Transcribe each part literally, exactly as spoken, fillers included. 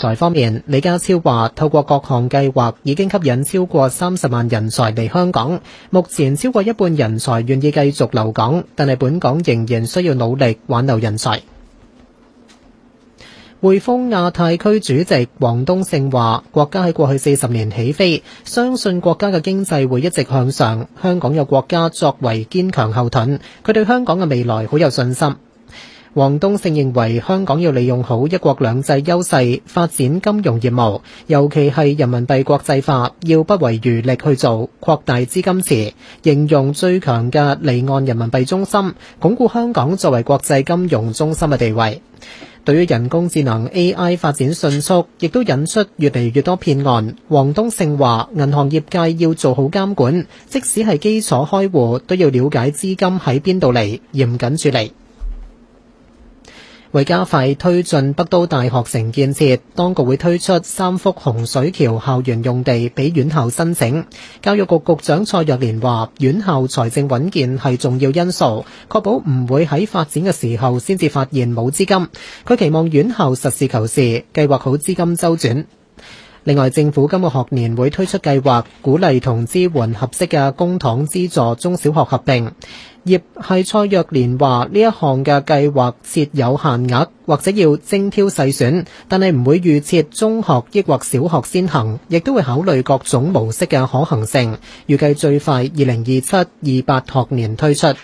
才方面，李家超話透過各項計劃已經吸引超過三十萬人才嚟香港，目前超過一半人才願意繼續留港，但係本港仍然需要努力挽留人才。匯豐亞太區主席王冬勝話，國家喺過去四十年起飛，相信國家嘅經濟會一直向上，香港有國家作為堅強後盾，佢對香港嘅未來好有信心。王冬勝認為香港要利用好一國兩制優勢，發展金融業務，尤其係人民幣國際化，要不遺餘力去做，擴大資金池，形容最強嘅離岸人民幣中心，鞏固香港作為國際金融中心嘅地位。對於人工智能 A I 發展迅速，亦都引出越嚟越多騙案。王冬勝話，銀行業界要做好監管，即使係基礎開戶，都要了解資金喺邊度嚟，嚴謹處理。為加快推進北都大學城建設，當局會推出三幅洪水橋校園用地俾院校申請。教育局局長蔡若蓮話，院校財政穩健係重要因素，確保唔會喺發展嘅時候先至發現冇資金。佢期望院校實事求是，計劃好資金周轉。另外，政府今個學年會推出計劃，鼓勵同支援合適嘅公帑資助中小學合併。葉係蔡若蓮話，呢一項嘅計劃設有限額，或者要精挑細選，但係唔會預設中學抑或小學先行，亦都會考慮各種模式嘅可行性。預計最快二零二七二八學年推出。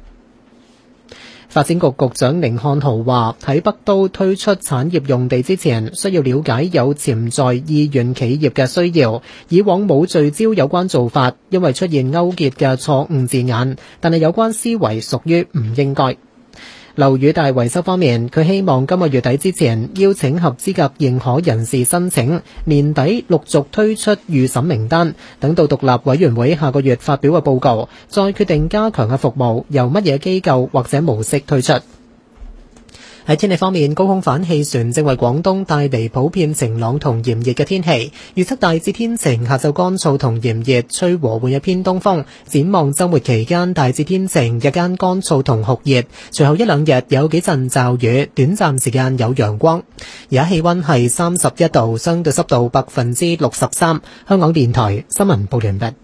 發展局局長甯漢豪話，喺北都推出產業用地之前，需要了解有潛在意願企業嘅需要。以往冇聚焦有關做法，因為出現勾結嘅錯誤字眼，但係有關思維屬於唔應該。樓宇大維修方面，佢希望今個月底之前邀請合資格認可人士申請，年底陸續推出預審名單，等到獨立委員會下個月發表嘅報告，再決定加強嘅服務由乜嘢機構或者模式推出。喺天氣方面，高空反氣旋正為廣東帶嚟普遍晴朗同炎熱嘅天氣，預測大致天晴，下晝乾燥同炎熱，吹和緩嘅偏東風。展望週末期間大致天晴，日間乾燥同酷熱，隨後一兩日有幾陣驟雨，短暫時間有陽光。而家氣溫係三十一度，相對濕度百分之六十三。香港電台新聞報完畢。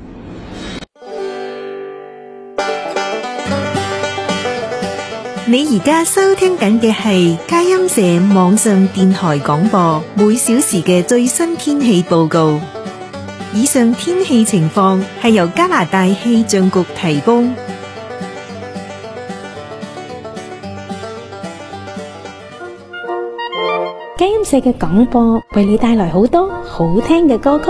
你而家收聽緊嘅係佳音社網上電台廣播，每小時嘅最新天氣報告。以上天氣情況係由加拿大氣象局提供。 佳音社嘅廣播為你帶來好多好聽嘅歌曲。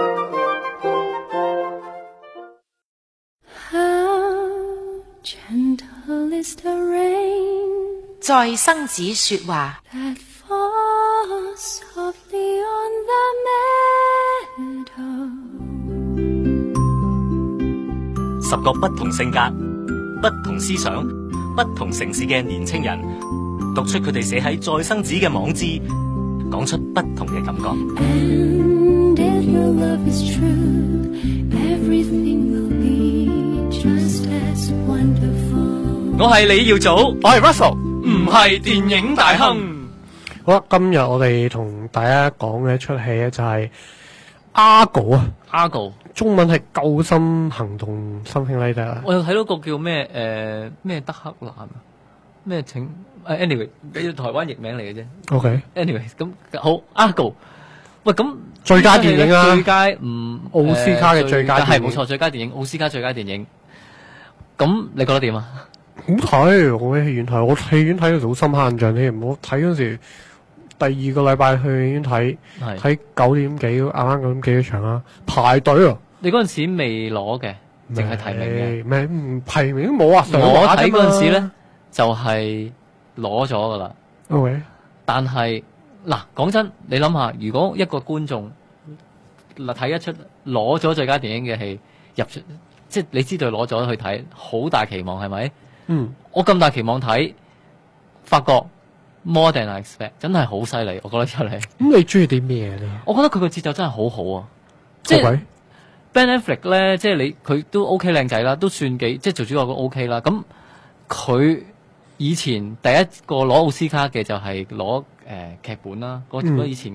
在生子說話， 十個不同性格、不同思想、不同城市嘅年青人，讀出佢哋寫喺再生子嘅網誌，講出不同嘅感覺。And if your love is true, everything will be just as wonderful. 我係李耀祖，我係 Russell。唔係電影大亨。 好啦，今日我哋同大家講嘅一出戲咧就係 Argo 啊 Argo 中文係救心行動 something like that。 我有睇到個叫咩誒咩德克蘭啊咩請誒 anyway 俾台灣譯名嚟嘅啫。 OK anyway 咁好 Argo 喂咁最佳電影啊， 最佳唔奧斯卡嘅最佳係冇錯最佳電影奧斯卡最佳電影。咁你覺得點啊？ 好睇，我喺戲院睇，我戲院睇到好深刻印象添。我睇嗰時第二個禮拜去戲院睇，睇九點幾啱啱九點幾嘅場啦，排隊啊！ 你嗰陣時未攞嘅，淨係提名嘅， 咩唔提名都冇啊！ 我睇嗰陣時咧就係攞咗噶啦。 OK， 但係嗱講真，你諗下，如果一個觀眾嗱睇一出攞咗最佳電影嘅戲入出，即係你知道攞咗去睇，好大期望係咪？ 嗯， 我咁大期望睇，發覺 more than I expect， 真係好犀利，我覺得出嚟。 咁你中意啲咩咧？ 我覺得佢個節奏真係好好啊！即係 Ben Affleck 咧，即係你佢都 OK 靚仔啦，都算幾即係做主角都 OK 啦。咁佢以前第一個攞奧斯卡嘅就係攞誒劇本啦，嗰嗰以前。